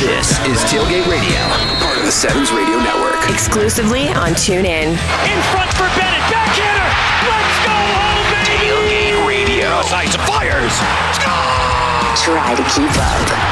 This is Tailgate Radio, part of the Sevens Radio Network. Exclusively on TuneIn. In front for Bennett. Backhander. Let's go home, baby. Tailgate Radio. Sights fires. Score! Try to keep up.